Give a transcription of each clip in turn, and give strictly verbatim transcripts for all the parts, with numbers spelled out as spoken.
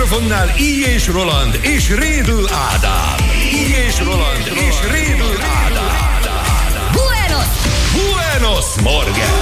mikrofonnál Így és Roland és Rédl Ádám. Így és Roland és Rédl Ádám. Buenos! Buenos Morgen!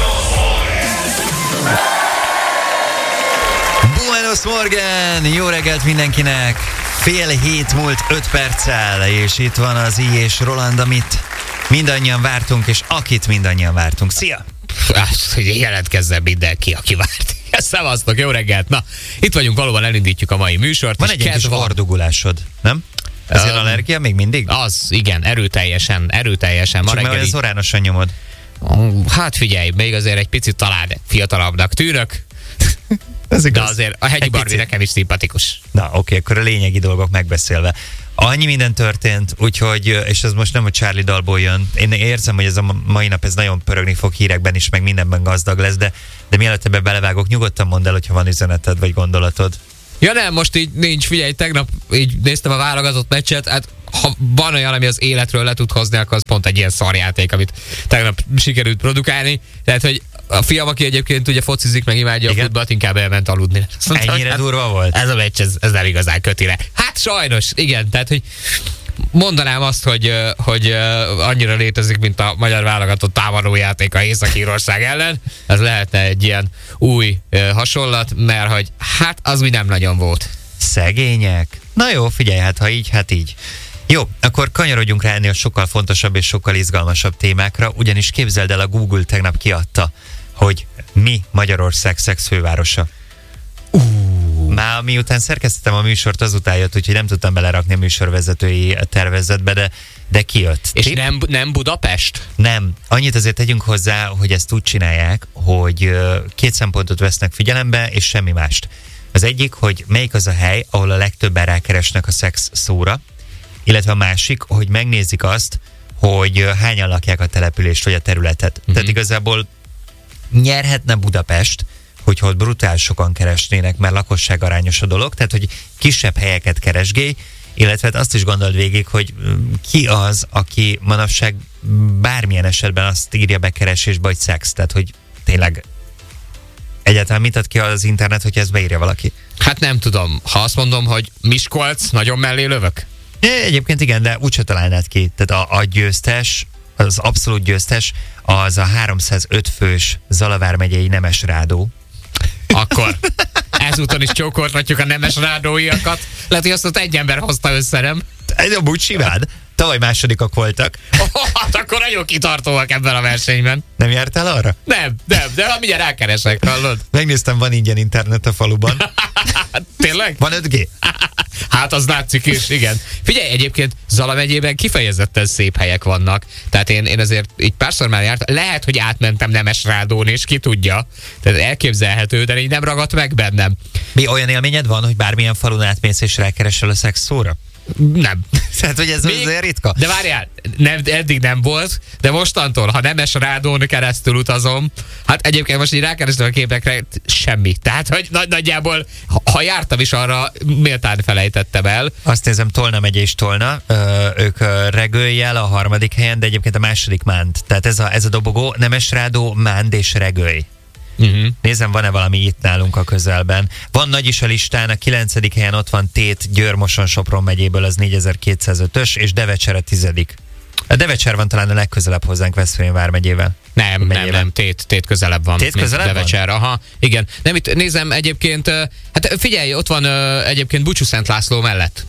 Buenos Morgen! Jó reggelt mindenkinek! Fél hét múlt öt perccel, és itt van az Így és Roland, amit mindannyian vártunk, és akit mindannyian vártunk. Szia! Jelentkezzen mindenki, aki várt. Szevasztok, jó reggelt! Na, itt vagyunk, valóban elindítjuk a mai műsort. Van egy ilyen kis ordugulásod, nem? Ez um, allergia még mindig? Az, igen, erőteljesen, erőteljesen. Csak mert ez oránosan nyomod. Hát figyelj, még azért egy picit talán fiatalabbnak tűnök. Ez igaz. De azért a hegyi Barbie nekem is szimpatikus. Na, oké, akkor a lényegi dolgok megbeszélve. Annyi minden történt, úgyhogy, és ez most nem a Charlie dalból jön. Én érzem, hogy ez a mai nap ez nagyon pörögni fog hírekben is, meg mindenben gazdag lesz, de, de mielőtt ebbe belevágok, nyugodtan mondd el, hogyha van üzeneted vagy gondolatod. Ja nem, most így nincs, figyelj, tegnap így néztem a válogatott meccset, hát ha van olyan, ami az életről le tud hozni, akkor az pont egy ilyen szarjáték, amit tegnap sikerült produkálni. Tehát, hogy a fiam, aki egyébként ugye focizik, meg imádja a futballt, inkább elment aludni. Szóval, ennyire hát, durva volt? Ez a meccs, ez, ez nem igazán köti le. Hát sajnos, igen, tehát, hogy mondanám azt, hogy, hogy annyira létezik, mint a magyar válogatott támadójáték a Észak-Írország ellen. Ez lehetne egy ilyen új hasonlat, mert hogy hát az mi nem nagyon volt. Szegények? Na jó, figyelj, hát ha így, hát így. Jó, akkor kanyarodjunk rá ennél sokkal fontosabb és sokkal izgalmasabb témákra, ugyanis képzeld el, a Google tegnap kiadta, hogy mi Magyarország szexfővárosa. Uh. Már miután szerkesztettem a műsort, azután jött, úgyhogy nem tudtam belerakni a műsorvezetői tervezetbe, de, de kijött. És nem, nem Budapest? Nem. Annyit azért tegyünk hozzá, hogy ezt úgy csinálják, hogy két szempontot vesznek figyelembe, és semmi mást. Az egyik, hogy melyik az a hely, ahol a legtöbben rákeresnek a szex szóra, illetve a másik, hogy megnézik azt, hogy hányan lakják a települést vagy a területet. Uh-huh. Tehát igazából nyerhetne Budapest, hogyha ott brutál sokan keresnének, mert lakosságarányos a dolog, tehát hogy kisebb helyeket keresgélj, illetve azt is gondold végig, hogy ki az, aki manapság bármilyen esetben azt írja be keresésbe, hogy szex, tehát hogy tényleg egyáltalán mit ad ki az internet, hogy ezt beírja valaki? Hát nem tudom. Ha azt mondom, hogy Miskolc, nagyon mellé lövök? Egyébként igen, de úgyse találnád ki. Tehát a, a győztes, az abszolút győztes, az a háromszázöt fős Zalavár megyei Nemesrádó. Akkor ezúton is csókoltatjuk a Nemesrádóiakat. Lehet, hogy azt ott egy ember hozta össze, nem? Amúgy simád. Tavaly másodikak voltak. Oh, hát akkor nagyon kitartóak ebben a versenyben. Nem jártál arra? Nem, nem, de mindjárt rákeresek, hallod? Megnéztem, van ingyen internet a faluban. Tényleg? Van öt G? Hát az látszik is, igen. Figyelj, egyébként Zala megyében kifejezetten szép helyek vannak. Tehát én, én azért így párszor már jártam. Lehet, hogy átmentem Nemesrádón, és ki tudja. Tehát elképzelhető, de így nem ragadt meg bennem. Mi olyan élményed van, hogy bármilyen falun átmész és rákeresel a szex szóra? Nem. Tehát, hogy ez Még, azért ritka? De várjál, nem, eddig nem volt, de mostantól, ha Nemesrádón keresztül utazom, hát egyébként most így rákerestem a képekre, semmi. Tehát, hogy nagy, nagyjából, ha, ha jártam is arra, méltán felejtettem el. Azt nézem, Tolna megye és Tolna, ö, ők Regőlyjel a harmadik helyen, de egyébként a második Mánd. Tehát ez a, ez a dobogó, Nemesrádó, Mánd és Regőly. Uh-huh. Nézem, van-e valami itt nálunk a közelben. Van nagy is a listán, a kilencedik helyen ott van Tét, Győr, Moson, Sopron megyéből, az négyezer-kétszázötös, és Devecser a tizedik. A Devecser van talán a legközelebb hozzánk Veszprém vármegyével. Nem, nem, nem, Tét, Tét közelebb van. Tét közelebb Devecser, van? Aha, igen. Nem, itt nézem egyébként, hát figyelj, ott van egyébként Bucsú-Szent László mellett.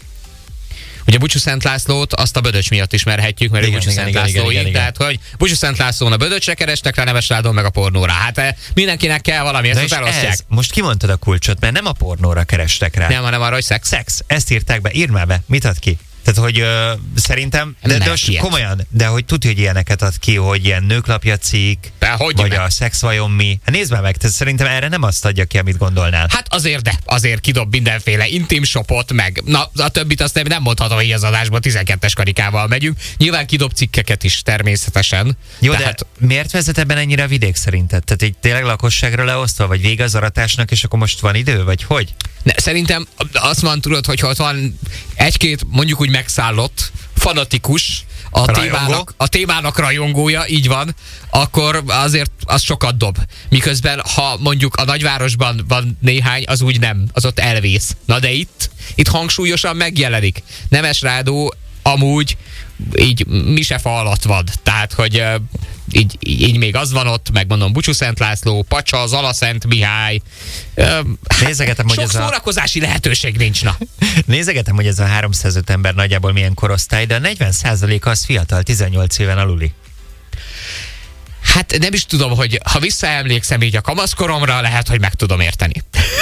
Ugye Bucsú-Szent Lászlót azt a Bödöcs miatt ismerhetjük, mert Bucsú-Szent Lászlói, tehát hogy Bucsú-Szent Lászlón a Bödöcsre kerestek rá, Nemesrádón meg a pornóra. Hát mindenkinek kell valami, ezt elosztják. Ez, most kimondtad a kulcsot, mert nem a pornóra kerestek rá. Nem, hanem arra, hogy szex. Szex, ezt írták be, írd már be, mit ad ki? Tehát, hogy ö, szerintem, de, de most komolyan, de hogy tudja, hogy ilyeneket ad ki, hogy ilyen nőklapja cikk, vagy meg a szex vajon mi. Hát nézd már meg, tehát szerintem erre nem azt adja ki, amit gondolnál. Hát azért, de azért kidob mindenféle intim shopot, meg na, a többit azt nem mondhatom, hogy az adásban tizenkettes karikával megyünk. Nyilván kidob cikkeket is természetesen. Jó, tehát... de miért vezet ebben ennyire a vidék szerinted? Tehát így tényleg lakosságra leosztva, vagy vége az aratásnak, és akkor most van idő, vagy hogy? Ne, szerintem azt van, tudod, hogy ott van egy-két mondjuk úgy megszállott fanatikus, a témának, a témának rajongója, így van, akkor azért az sokat dob. Miközben, ha mondjuk a nagyvárosban van néhány, az úgy nem, az ott elvész. Na de itt, itt hangsúlyosan megjelenik. Nemes Rádó amúgy így misefa alatt van. Tehát, hogy uh, így, így még az van ott, megmondom, Bucsú Szent László, Pacsa, Zala Szent Mihály. Uh, Nézegetem, hogy sok ez szórakozási a... lehetőség nincs, na. Nézegetem, hogy ez a háromszázöt ember nagyjából milyen korosztály, de a negyven százaléka az fiatal, tizennyolc éven aluli. Hát nem is tudom, hogy ha visszaemlékszem így a kamaszkoromra, lehet, hogy meg tudom érteni.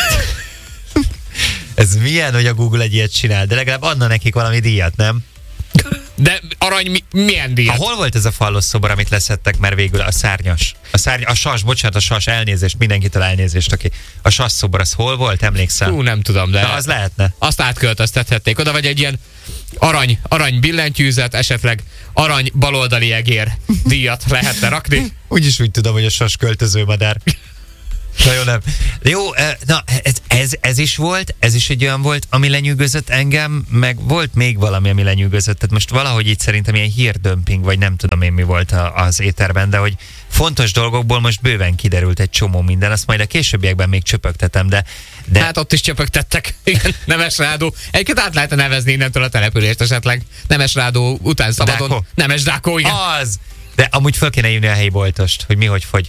Ez milyen, hogy a Google egy ilyet csinál, de legalább adna nekik valami díjat, nem? De arany mi, milyen díjat? Ha hol volt ez a fallos szobor, amit leszettek már végül? A szárnyas. A szárny, a sas, bocsánat, a sas, elnézést, mindenkitől elnézést, aki. A sas szobor, az hol volt, emlékszel? Hú, nem tudom, de... Na, az lehetne. Azt átköltöztethették oda, vagy egy ilyen arany, arany billentyűzet, esetleg arany baloldali egér díjat lehetne rakni. Úgyis úgy tudom, hogy a sas költöző madár. Na jó, nem. Jó, na, ez, ez, ez is volt, ez is egy olyan volt, ami lenyűgözött engem, meg volt még valami, ami lenyűgözött. Tehát most valahogy itt szerintem ilyen hírdömping, vagy nem tudom én mi volt a, az éterben, de hogy fontos dolgokból most bőven kiderült egy csomó minden, azt majd a későbbiekben még csöpögtetem, de... de... Hát ott is csöpögtettek. Igen, Nemes Rádó. Egyébként át lehetne nevezni innentől a települést esetleg. Nemes Rádó után szabadon. Dákó? Nemes Dákó, igen. Az! De amúgy föl kéne jönni a helyi boltost, hogy mi hogy fogy.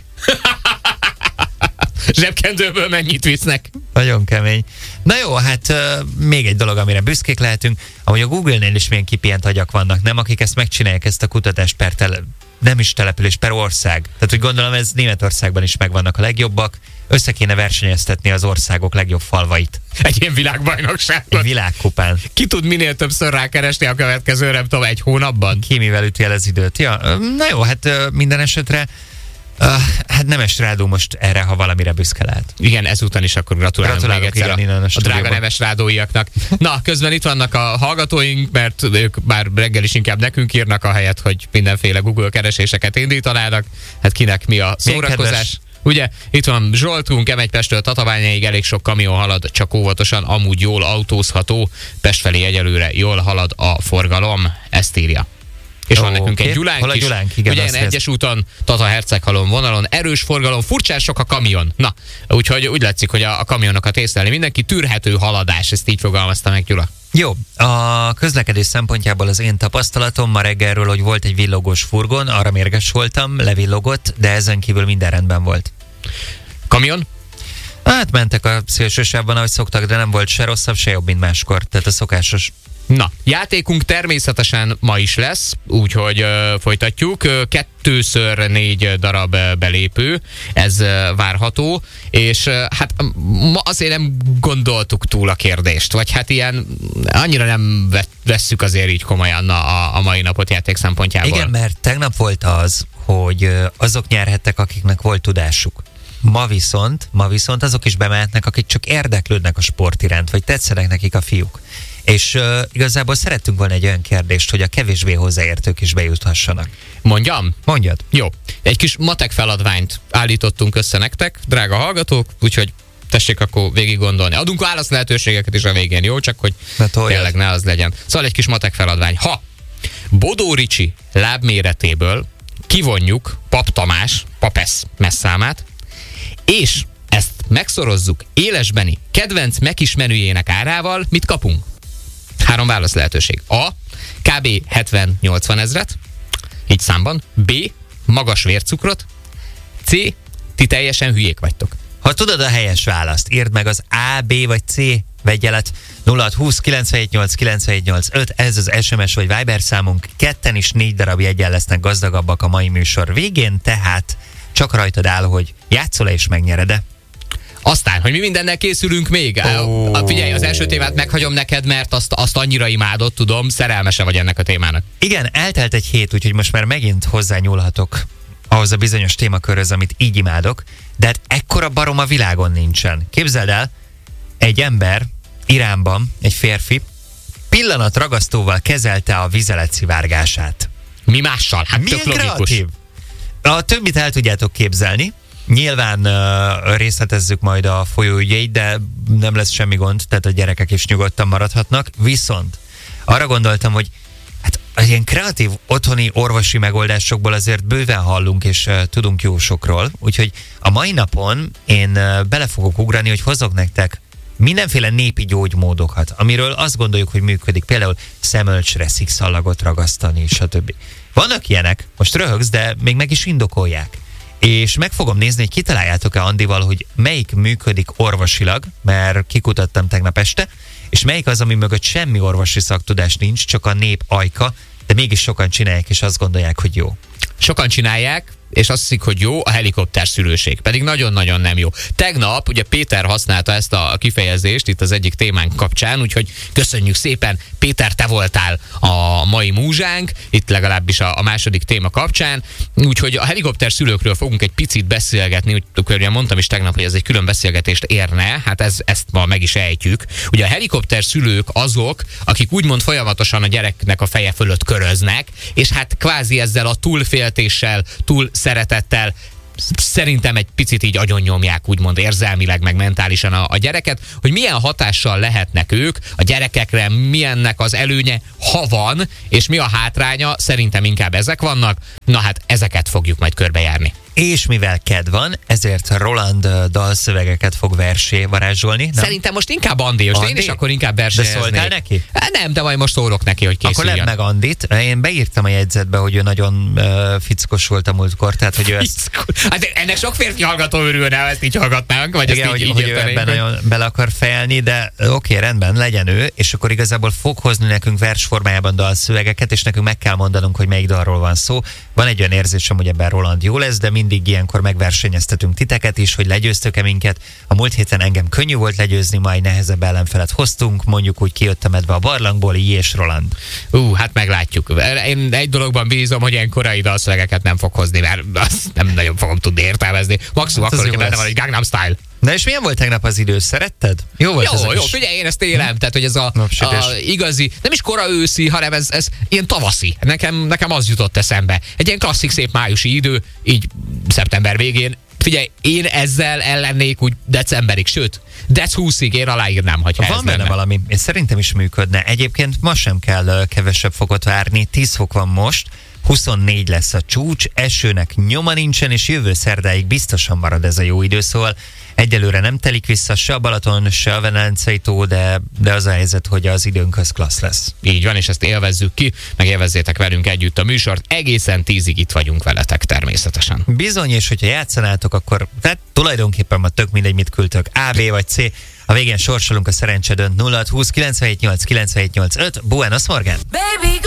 Zsebkendőből mennyit visznek? Nagyon kemény. Na jó, hát uh, még egy dolog, amire büszkék lehetünk, ahogy a Google-nél is milyen kipihent agyak vannak, nem? Akik ezt megcsinálják, ezt a kutatást per tele, nem is település, per ország. Tehát, hogy gondolom, ez Németországban is megvannak a legjobbak. Össze kéne versenyeztetni az országok legjobb falvait. Egy ilyen világbajnokságon. Egy világkupán. Ki tud minél többször rákeresni a következő, nem tudom, egy hónapban? Ki mivel üti el az időt. Ja, na jó, hát uh, minden esetre Uh, hát Nemes Rádó most erre, ha valamire büszke lehet. Igen, ezúton is akkor gratulálunk, gratulálunk még egyszer igen, a, a, a drága Nemes Rádóiaknak. Na, közben itt vannak a hallgatóink, mert ők már reggel is inkább nekünk írnak, ahelyett, hogy mindenféle Google kereséseket indítanának. Hát kinek mi a szórakozás? Ugye, itt van Zsoltunk, em egy Pesttől Tatabányáig elég sok kamion halad, csak óvatosan, amúgy jól autózható. Pest felé egyelőre jól halad a forgalom, ezt írja. És oh, van nekünk okay. egy Gyulánk is. Gyulánk, igen, ugye egyes úton, Tata-Herceghalom vonalon, erős forgalom, furcsán sok a kamion. Na, úgyhogy úgy látszik, hogy a, a kamionokat észlelni mindenki, tűrhető haladás, ezt így fogalmazta meg Gyula. Jó, a közlekedés szempontjából az én tapasztalatom ma reggelről, hogy volt egy villogós furgon, arra mérges voltam, levillogott, de ezen kívül minden rendben volt. Kamion? Hát mentek a szélsősávban, ahogy szoktak, de nem volt se rosszabb, se jobb, mint máskor. Tehát a szokásos. Na, játékunk természetesen ma is lesz, úgyhogy uh, folytatjuk. Kettőször négy darab belépő, ez uh, várható, és uh, hát ma azért nem gondoltuk túl a kérdést, vagy hát ilyen annyira nem vesszük azért így komolyan a, a mai napot játék szempontjából. Igen, mert tegnap volt az, hogy azok nyerhettek, akiknek volt tudásuk. Ma viszont, ma viszont azok is bemehetnek, akik csak érdeklődnek a sport iránt, vagy tetszenek nekik a fiúk. És uh, igazából szerettünk volna egy olyan kérdést, hogy a kevésbé hozzáértők is bejuthassanak. Mondjam? Mondjad. Jó. Egy kis matek feladványt állítottunk össze nektek, drága hallgatók, úgyhogy tessék akkor végig gondolni. Adunk válasz lehetőségeket is a végén, jó? Csak hogy tényleg ne az legyen. Szóval egy kis matek feladvány. Ha Bodó Ricsi lábméretéből kivonjuk Pap Tamás, Papesz messzámát, és ezt megszorozzuk Élesbeni kedvenc Mekis menüjének árával, mit kapunk? Három válasz lehetőség. A. kb. hetven-nyolcvan ezret, így számban. B. Magas vércukrot. C. Ti teljesen hülyék vagytok. Ha tudod a helyes választ, írd meg az A, B vagy C vegyelet nulla hat húsz kilencvenhét nyolc kilencvenhét nyolc öt, ez az es em es vagy Viber számunk, ketten is négy darab jegyen lesznek gazdagabbak a mai műsor végén, tehát csak rajtad áll, hogy játszol és megnyered-e. Aztán, hogy mi mindennel készülünk még? Oh. Figyelj, az első témát meghagyom neked, mert azt, azt annyira imádod, tudom, szerelmese vagy ennek a témának. Igen, eltelt egy hét, úgyhogy most már megint hozzányúlhatok ahhoz a bizonyos témakörhöz, amit így imádok, de hát ekkora barom a világon nincsen. Képzeld el, egy ember Iránban, egy férfi, pillanatragasztóval kezelte a vizelet szivárgását. Mi mással? Hát milyen tök logikus. Kreatív. A többit el tudjátok képzelni. Nyilván uh, részletezzük majd a folyóügyeit, de nem lesz semmi gond, tehát a gyerekek is nyugodtan maradhatnak. Viszont arra gondoltam, hogy hát az ilyen kreatív otthoni orvosi megoldásokból azért bőven hallunk, és uh, tudunk jó sokról. Úgyhogy a mai napon én uh, bele fogok ugrani, hogy hozok nektek mindenféle népi gyógymódokat, amiről azt gondoljuk, hogy működik. Például szemölcsre szikszallagot ragasztani, stb. Vannak ilyenek, most röhögsz, de még meg is indokolják. És meg fogom nézni, hogy kitaláljátok-e Andival, hogy melyik működik orvosilag, mert kikutattam tegnap este, és melyik az, ami mögött semmi orvosi szaktudás nincs, csak a nép ajka, de mégis sokan csinálják, és azt gondolják, hogy jó. Sokan csinálják, és azt hiszik, hogy jó, a helikopter szülőség. Pedig nagyon-nagyon nem jó. Tegnap ugye Péter használta ezt a kifejezést itt az egyik témánk kapcsán, úgyhogy köszönjük szépen, Péter, te voltál a mai múzsánk, itt legalábbis a, a második téma kapcsán, úgyhogy a helikopter szülőkről fogunk egy picit beszélgetni, úgy ugye mondtam is tegnap, hogy ez egy külön beszélgetést érne, hát ez, ezt ma meg is ejtjük. Ugye a helikopter szülők azok, akik úgymond folyamatosan a gyereknek a feje fölött köröznek, és hát kvázi ezzel a túlféltéssel, túl szeretettel szerintem egy picit így agyonnyomják, úgymond érzelmileg, meg mentálisan a, a gyereket, hogy milyen hatással lehetnek ők a gyerekekre, milyennek az előnye, ha van, és mi a hátránya, szerintem inkább ezek vannak. Na hát ezeket fogjuk majd körbejárni. És mivel kedv van, ezért Roland dalszövegeket fog versé varázsolni. Nem? Szerintem most inkább Andi, most én is akkor inkább versélyezni. De szóltál neki? Nem, de majd most szólok neki, hogy készüljön. Akkor lett meg Andit. Én beírtam a jegyzetbe, hogy ő nagyon uh, fickos volt a múltkor, tehát hogy ő ezt... Hát ennek sok férfi hallgató örülne, ha ezt így hallgatnánk, vagy igen, ezt így, hogy, így hogy ő ebben nagyon bele akar fejelni, de oké, okay, rendben, legyen ő, és akkor igazából fog hozni nekünk versformájában dalszövegeket, és nekünk meg kell mondanunk, hogy melyik dalról van szó. Van egy olyan érzésem, hogy ebben Roland jó lesz, de mindig ilyenkor megversenyeztetünk titeket is, hogy legyőztök-e minket. A múlt héten engem könnyű volt legyőzni, majd nehezebb ellenfelet hoztunk, mondjuk úgy kijött a medve a barlangból, J. és Roland. Ú, uh, hát meglátjuk. Én egy dologban bízom, hogy ilyen korai dalszövegeket nem fog hozni, mert azt nem nagyon fogom tudni értelmezni. Maximum hát akkor, hogy benne van egy Gangnam Style. Na és milyen volt tegnap az idő? Szeretted? Jó volt jó, ez jó, figyelj, én ezt élem, tehát hogy ez a, a igazi, nem is kora őszi, hanem ez, ez ilyen tavaszi. Nekem, nekem az jutott eszembe. Egy ilyen klasszik szép májusi idő, így szeptember végén. Figyelj, én ezzel ellennék úgy decemberig, sőt, dec húszig én aláírnám, hogy van benne lenne. Valami, és szerintem is működne. Egyébként ma sem kell kevesebb fokot várni, tíz fok van most, huszonnégy lesz a csúcs, esőnek nyoma nincsen, és jövő szerdáig biztosan marad ez a jó idő, szóval egyelőre nem telik vissza se a Balaton, se a Velencei tó, de, de az a helyzet, hogy az időnk az klassz lesz. Így van, és ezt élvezzük ki, meg élvezzétek velünk együtt a műsort, egészen tízig itt vagyunk veletek természetesen. Bizony, és hogyha játszanátok, akkor tehát tulajdonképpen ma tök mindegy, mit küldtök, A, B vagy C, a végén sorsolunk, a szerencse dönt. Nulla húsz kilencvenhét nyolc kilencvenhét nyolc öt, Buenos Morgan! Baby.